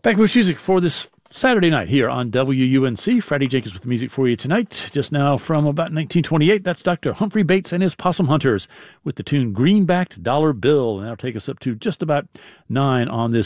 Back with music for this Saturday night here on WUNC. Freddie Jenkins with the music for you tonight. Just now from about 1928, that's Dr. Humphrey Bates and his Possum Hunters with the tune Greenbacked Dollar Bill. And that'll take us up to just about 9 on this